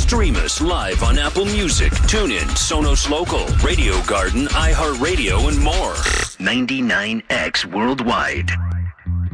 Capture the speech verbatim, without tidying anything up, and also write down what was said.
Stream us live on Apple Music, TuneIn, Sonos Local, Radio Garden, iHeartRadio, and more. ninety-nine X Worldwide.